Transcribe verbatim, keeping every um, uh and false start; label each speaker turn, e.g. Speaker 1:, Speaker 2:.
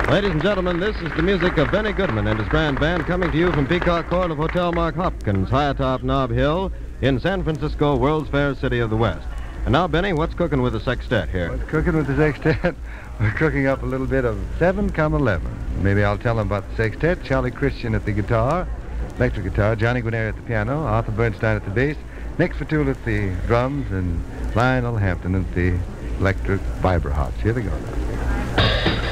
Speaker 1: Ladies and gentlemen, this is the music of Benny Goodman and his grand band coming to you from Peacock Court of Hotel Mark Hopkins, high atop Nob Hill in San Francisco, World's Fair City of the West. And now, Benny, what's cooking with the sextet here?
Speaker 2: What's cooking with the sextet? We're cooking up a little bit of seven come eleven. Maybe I'll tell them about the sextet. Charlie Christian at the guitar, electric guitar, Johnny Guarneri at the piano, Arthur Bernstein at the bass, Nick Fatoul at the drums, and Lionel Hampton at the electric vibrahops. Here they go now.